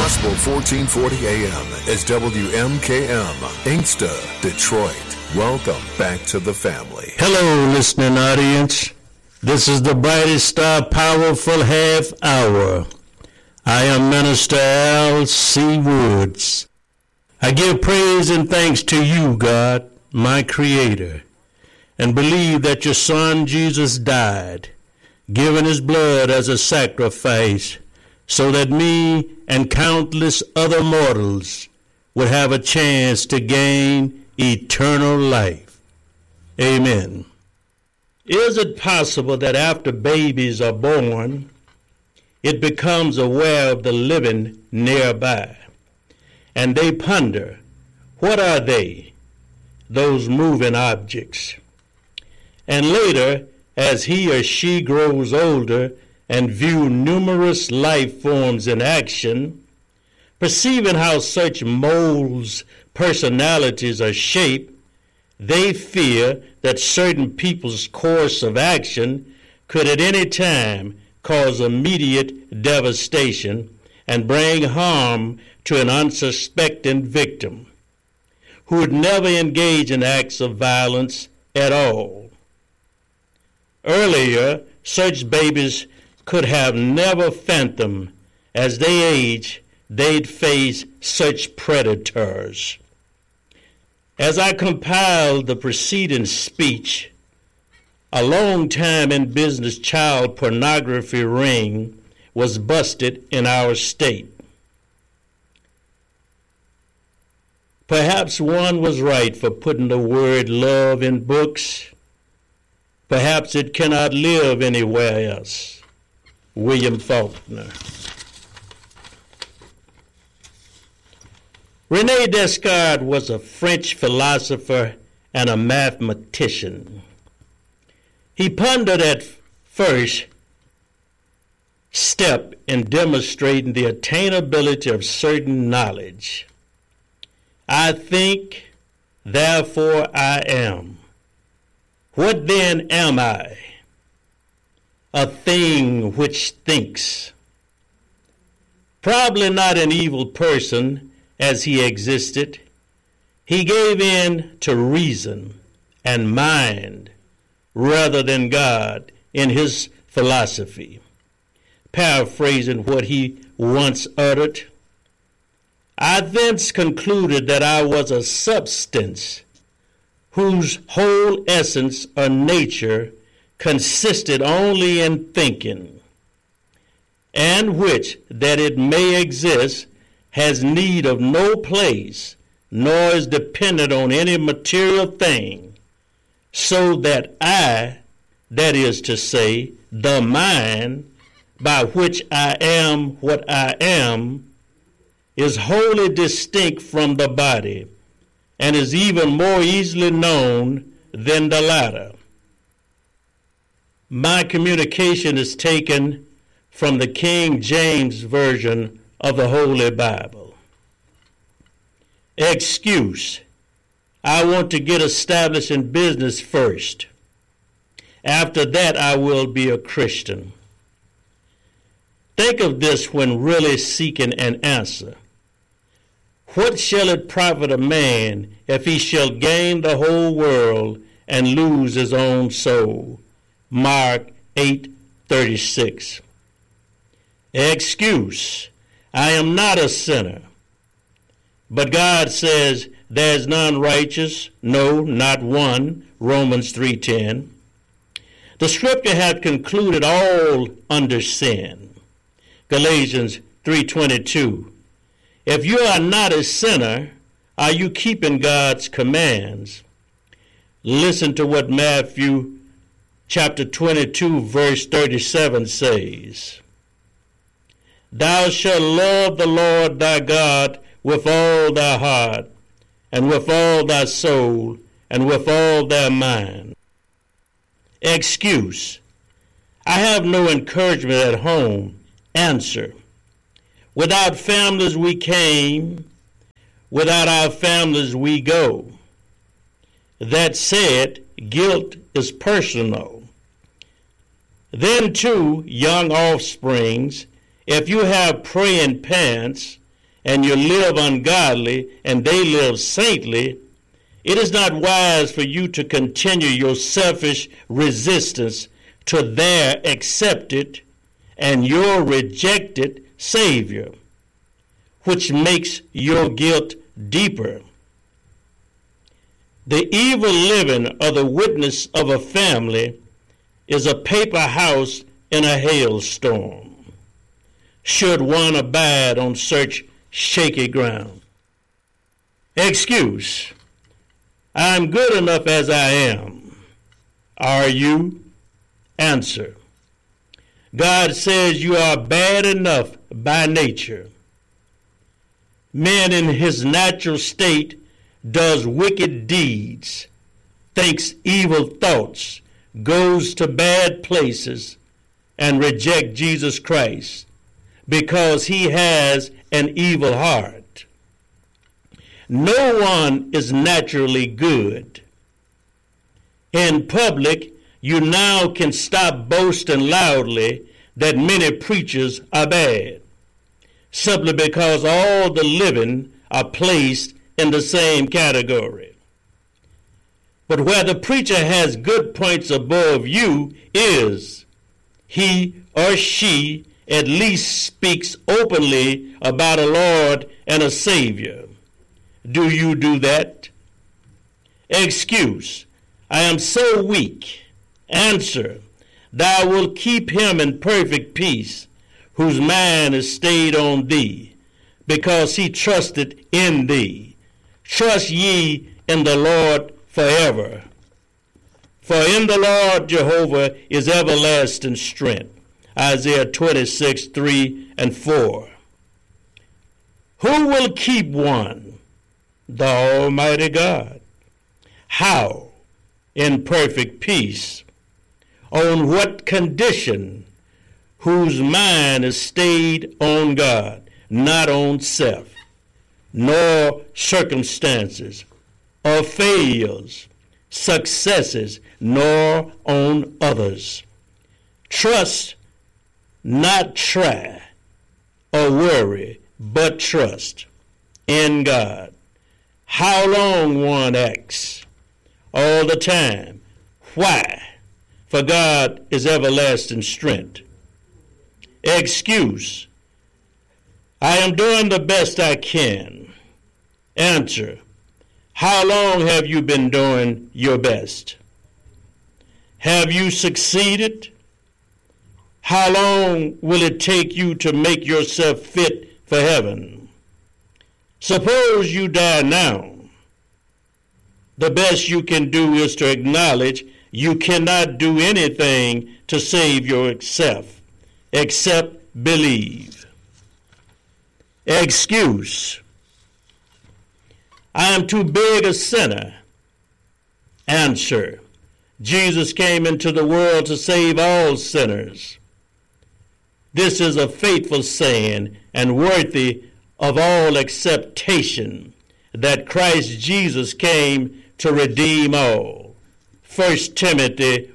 Gospel 1440 AM is WMKM, Inkster, Detroit. Welcome back to the family. Hello, listening audience. This is the brightest star, powerful half hour. I am Minister Al C. Woods. I give praise and thanks to you, God, my Creator, and believe that your Son Jesus died, giving his blood as a sacrifice, so that me and countless other mortals would have a chance to gain eternal life. Amen. Is it possible that after babies are born, it becomes aware of the living nearby, and they ponder, what are they, those moving objects? And later, as he or she grows older and view numerous life forms in action, perceiving how such molds personalities are shaped, they fear that certain people's course of action could at any time cause immediate devastation and bring harm to an unsuspecting victim who would never engage in acts of violence at all. Earlier, such babies could have never fathomed as they age they'd face such predators. As I compiled the preceding speech, a long time in business child pornography ring was busted in our state. Perhaps one was right for putting the word love in books. Perhaps it cannot live anywhere else. William Faulkner. René Descartes was a French philosopher and a mathematician. He pondered at first step in demonstrating the attainability of certain knowledge. I think, therefore I am. What then am I? A thing which thinks. Probably not an evil person as he existed. He gave in to reason and mind rather than God in his philosophy. Paraphrasing what he once uttered, I thence concluded that I was a substance whose whole essence or nature consisted only in thinking, and which, that it may exist, has need of no place, nor is dependent on any material thing, so that I, that is to say, the mind, by which I am what I am, is wholly distinct from the body, and is even more easily known than the latter. My communication is taken from the King James Version of the Holy Bible. Excuse. I want to get established in business first. After that, I will be a Christian. Think of this when really seeking an answer. What shall it profit a man if he shall gain the whole world and lose his own soul? Mark 8:36. Excuse. I am not a sinner. But God says there is none righteous, no, not one, Romans 3:10. The scripture hath concluded all under sin, Galatians 3:22. If you are not a sinner, are you keeping God's commands? Listen to what Matthew chapter 22, verse 37 says. Thou shalt love the Lord thy God with all thy heart, and with all thy soul, and with all thy mind. Excuse. I have no encouragement at home. Answer. Without families we came, without our families we go. That said, guilt is personal. Then too, young offsprings, if you have praying parents, and you live ungodly, and they live saintly, it is not wise for you to continue your selfish resistance to their accepted and your rejected Savior, which makes your guilt deeper. The evil living of the witness of a family is a paper house in a hailstorm, should one abide on such shaky ground. Excuse: I'm good enough as I am. Are you? Answer: God says you are bad enough by nature. Man in his natural state does wicked deeds, thinks evil thoughts, goes to bad places, and rejects Jesus Christ because he has an evil heart. No one is naturally good. In public, you now can stop boasting loudly that many preachers are bad, simply because all the living are placed in the same category. But where the preacher has good points above you is he or she at least speaks openly about a Lord and a Savior. Do you do that? Excuse: I am so weak. Answer: Thou wilt keep him in perfect peace, whose mind is stayed on thee, because he trusted in thee. Trust ye in the Lord forever. For in the Lord Jehovah is everlasting strength. Isaiah 26, 3 and 4. Who will keep one? The Almighty God. How? In perfect peace. On what condition? Whose mind is stayed on God, not on self, nor circumstances, or failures, successes, nor on others. Trust, not try, or worry, but trust in God. How long? One asks. All the time. Why? For God is everlasting strength. Excuse: I am doing the best I can. Answer: How long have you been doing your best? Have you succeeded? How long will it take you to make yourself fit for heaven? Suppose you die now. The best you can do is to acknowledge you cannot do anything to save yourself except believe. Excuse: I am too big a sinner. Answer: Jesus came into the world to save all sinners. This is a faithful saying and worthy of all acceptation, that Christ Jesus came to redeem all. 1 Timothy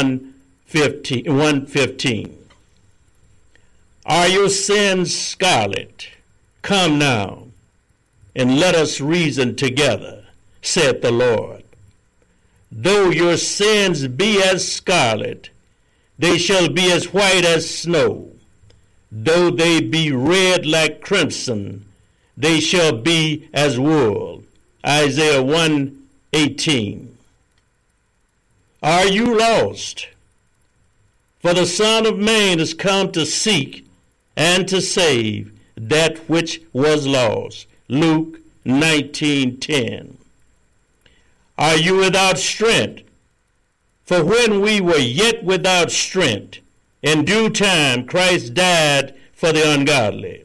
1:15. Are your sins scarlet? Come now, and let us reason together, saith the Lord. Though your sins be as scarlet, they shall be as white as snow. Though they be red like crimson, they shall be as wool. Isaiah 1:18. Are you lost? For the Son of Man is come to seek and to save that which was lost. Luke 19:10. Are you without strength? For when we were yet without strength, in due time Christ died for the ungodly.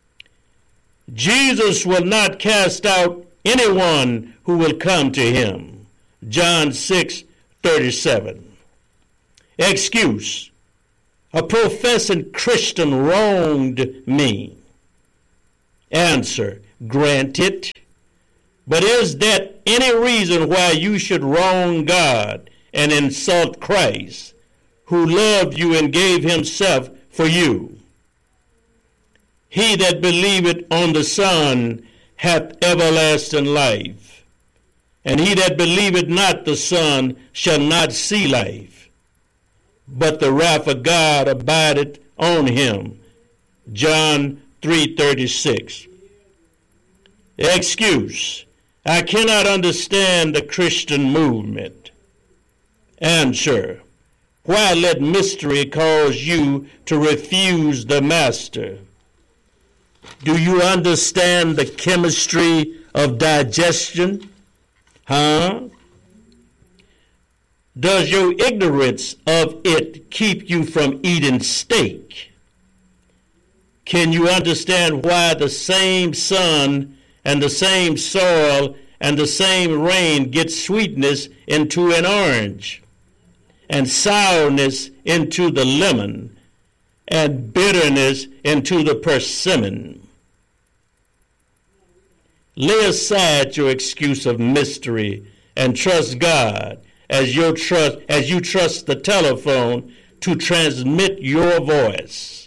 Jesus will not cast out anyone who will come to him. John 6:37. Excuse: a professing Christian wronged me. Answer: granted. But is that any reason why you should wrong God and insult Christ, who loved you and gave himself for you? He that believeth on the Son hath everlasting life, and he that believeth not the Son shall not see life, but the wrath of God abideth on him. John 3:36. Excuse: I cannot understand the Christian movement. Answer: why let mystery cause you to refuse the Master? Do you understand the chemistry of digestion? Does your ignorance of it keep you from eating steak? Can you understand why the same sun and the same soil and the same rain get sweetness into an orange, and sourness into the lemon, and bitterness into the persimmon? Lay aside your excuse of mystery and trust God as you trust the telephone to transmit your voice.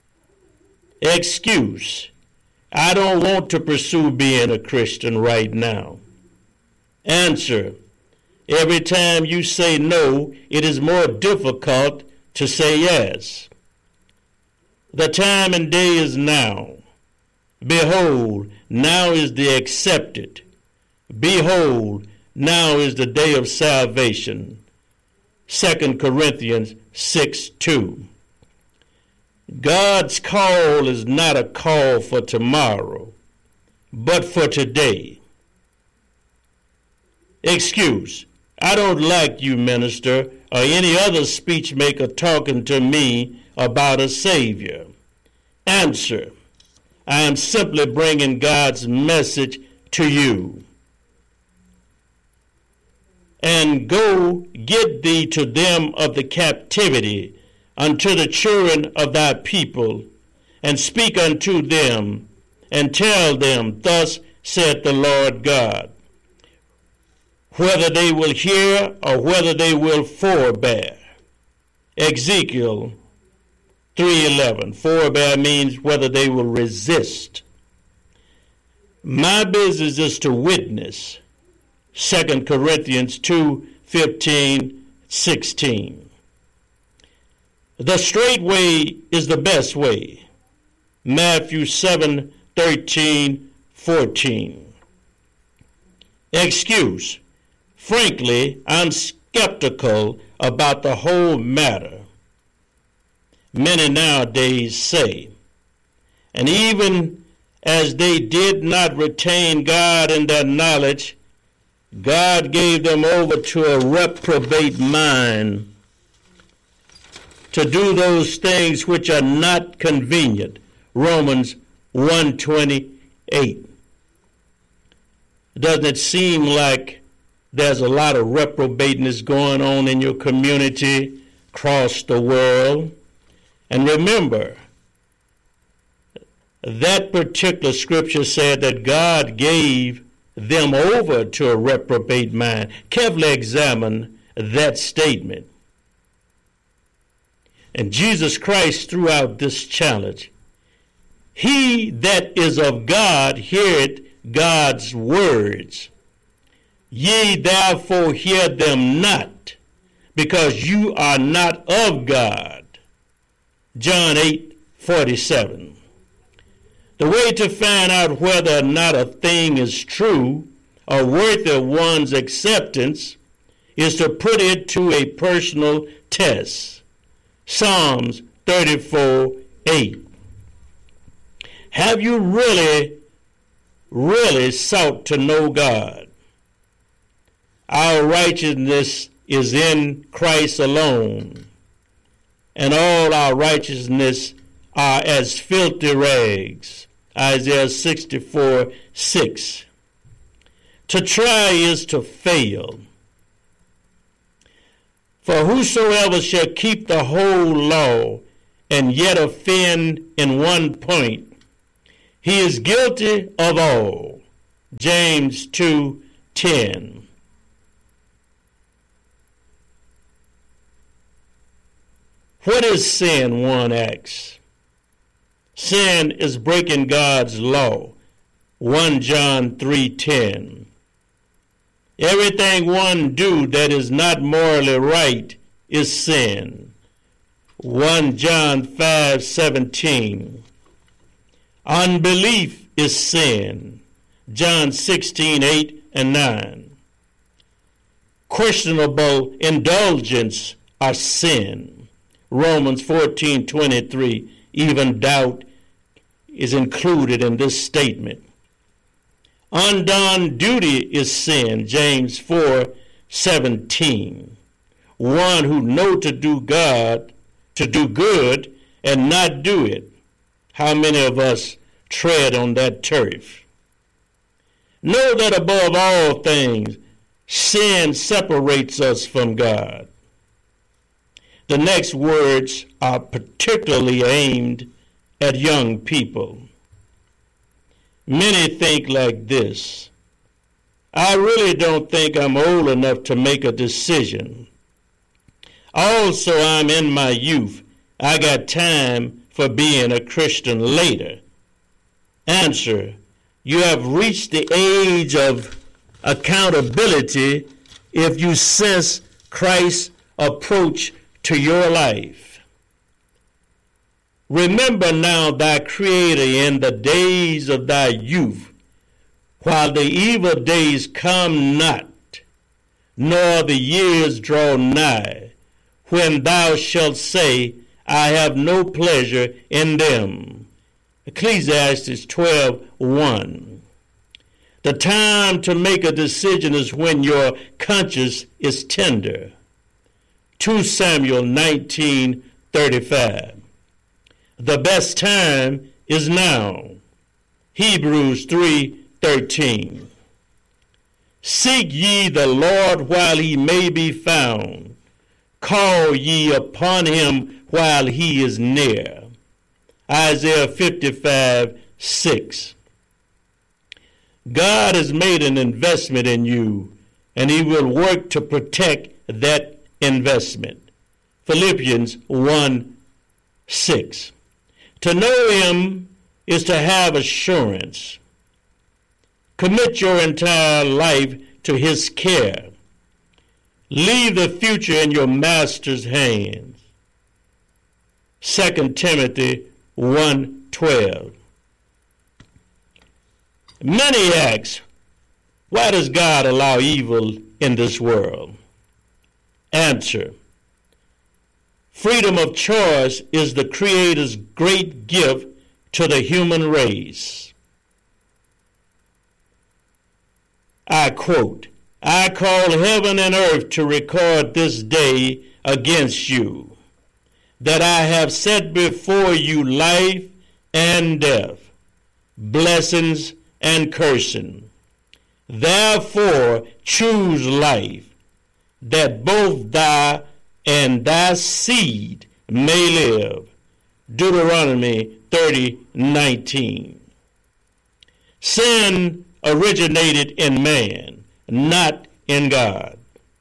Excuse: I don't want to pursue being a Christian right now. Answer: every time you say no, it is more difficult to say yes. The time and day is now. Behold, now is the accepted. Behold, now is the day of salvation. 2 Corinthians 6:2. God's call is not a call for tomorrow, but for today. Excuse: I don't like you, minister, or any other speech maker talking to me about a Savior. Answer: I am simply bringing God's message to you. And go get thee to them of the captivity, unto the children of thy people, and speak unto them, and tell them, thus saith the Lord God, whether they will hear or whether they will forbear. Ezekiel 3:11. Forbear means whether they will resist. My business is to witness. 2 Corinthians 2:15-16. The straight way is the best way. Matthew 7:13-14. Excuse: frankly, I'm skeptical about the whole matter. Many nowadays say, and even as they did not retain God in their knowledge, God gave them over to a reprobate mind to do those things which are not convenient. Romans 1:28. Doesn't it seem like there's a lot of reprobateness going on in your community across the world? And remember, that particular scripture said that God gave them over to a reprobate mind. Carefully examine that statement. And Jesus Christ threw out this challenge: he that is of God heareth God's words. Ye therefore hear them not, because you are not of God. John 8:47. The way to find out whether or not a thing is true or worthy of one's acceptance is to put it to a personal test. Psalms 34:8. Have you really sought to know God? Our righteousness is in Christ alone, and all our righteousness are as filthy rags. Isaiah 64:6. To try is to fail. For whosoever shall keep the whole law and yet offend in one point, he is guilty of all. James 2:10. What is sin? One asks. Sin is breaking God's law. 1 John 3:10. Everything one do that is not morally right is sin. 1 John 5:17. Unbelief is sin. John 16:8 and 9. Questionable indulgence are sin. Romans 14:23. Even doubt is included in this statement. Undone duty is sin. James 4:17. One who know to do good and not do it. How many of us tread on that turf? Know that above all things, sin separates us from God. The next words are particularly aimed at young people. Many think like this: I really don't think I'm old enough to make a decision. Also, I'm in my youth. I got time for being a Christian later. Answer: you have reached the age of accountability if you sense Christ's approach to your life. Remember now thy Creator in the days of thy youth, while the evil days come not, nor the years draw nigh, when thou shalt say, I have no pleasure in them. Ecclesiastes 12:1. The time to make a decision is when your conscience is tender. 2 Samuel 19:35. The best time is now. Hebrews 3:13. Seek ye the Lord while he may be found. Call ye upon him while he is near. Isaiah 55:6. God has made an investment in you, and he will work to protect that investment. Philippians 1:6. To know him is to have assurance. Commit your entire life to his care. Leave the future in your master's hands. 2 Timothy 1:12. Many ask, why does God allow evil in this world? Answer: freedom of choice is the Creator's great gift to the human race. I quote, I call heaven and earth to record this day against you, that I have set before you life and death, blessings and cursing. Therefore choose life, that both thou and thy seed may live. Deuteronomy 30:19. Sin originated in man, not in God.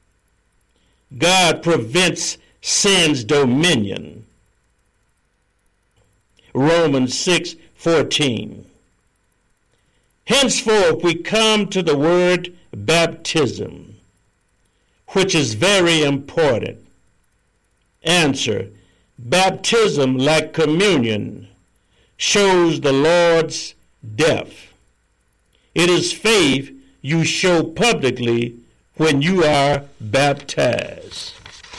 God prevents sin's dominion. Romans 6:14. Henceforth we come to the word baptism, which is very important. Answer: baptism, like communion, shows the Lord's death. It is faith you show publicly when you are baptized.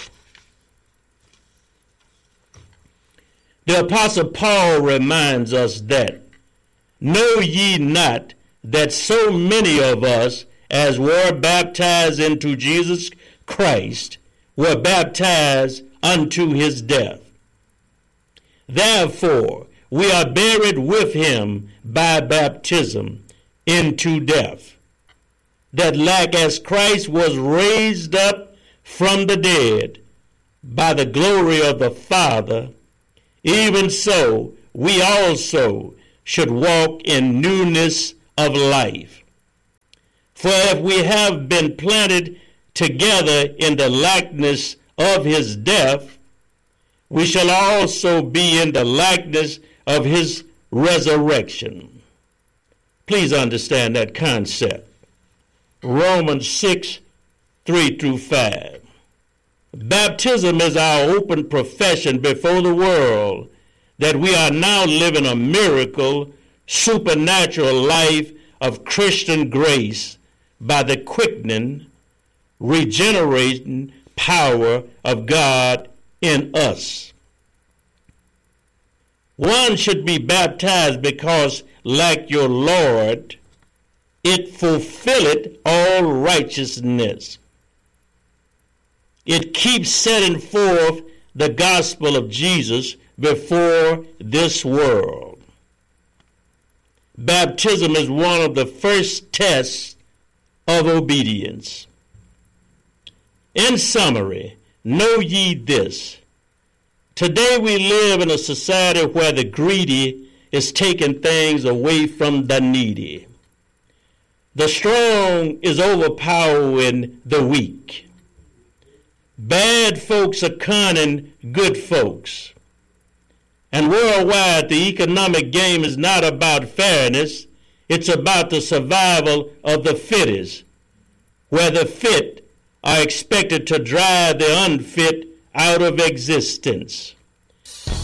The Apostle Paul reminds us that, know ye not that so many of us as were baptized into Jesus Christ were baptized unto his death. Therefore we are buried with him by baptism into death, that like as Christ was raised up from the dead by the glory of the Father, even so we also should walk in newness of life. For if we have been planted together in the likeness of his death, we shall also be in the likeness of his resurrection. Please understand that concept. Romans 6, 3 through 5. Baptism is our open profession before the world that we are now living a miracle, supernatural life of Christian grace by the quickening, regenerating power of God in us. One should be baptized because, like your Lord, it fulfilleth all righteousness. It keeps setting forth the gospel of Jesus before this world. Baptism is one of the first tests of obedience. In summary, know ye this. Today we live in a society where the greedy is taking things away from the needy. The strong is overpowering the weak. Bad folks are conning good folks. And worldwide, the economic game is not about fairness. It's about the survival of the fittest, where the fit are expected to drive the unfit out of existence.